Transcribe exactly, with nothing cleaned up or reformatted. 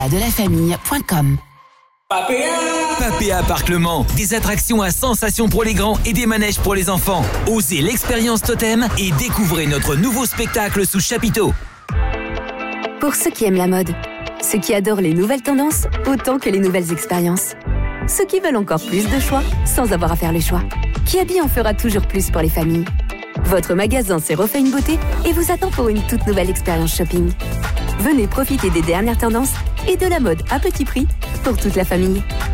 de la famille point com. Papéa Parc Le Mans, des attractions à sensations pour les grands et des manèges pour les enfants. Osez l'expérience Totem et découvrez notre nouveau spectacle sous chapiteau. Pour ceux qui aiment la mode, ceux qui adorent les nouvelles tendances autant que les nouvelles expériences, ceux qui veulent encore plus de choix sans avoir à faire le choix, Kiabi en fera toujours plus pour les familles. Votre magasin s'est refait une beauté et vous attend pour une toute nouvelle expérience shopping. Venez profiter des dernières tendances et de la mode à petit prix pour toute la famille.